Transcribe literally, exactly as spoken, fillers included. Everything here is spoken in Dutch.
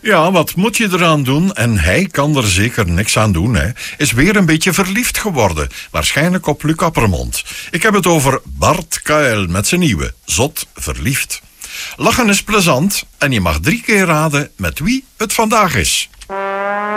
Ja, wat moet je eraan doen? En hij kan er zeker niks aan doen, hè. Is weer een beetje verliefd geworden. Waarschijnlijk op Luc Appermond. Ik heb het over Bart Kuil met zijn nieuwe Zot Verliefd. Lachen is plezant en je mag drie keer raden met wie het vandaag is.